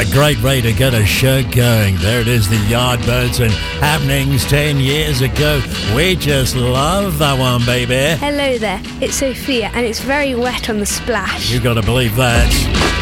What a great way to get a show going. There it is, the Yardbirds and Happenings 10 years ago. We just love that one, baby. Hello there, it's Sophia and it's very wet on the splash. You gotta believe that.